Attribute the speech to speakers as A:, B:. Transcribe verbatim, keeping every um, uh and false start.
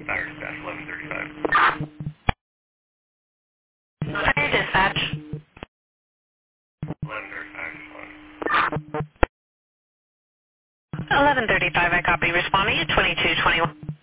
A: Fire dispatch eleven thirty-five.
B: Fire dispatch.
A: eleven thirty-five, respond.
B: eleven thirty-five, I copy. Responding at twenty-two twenty-one.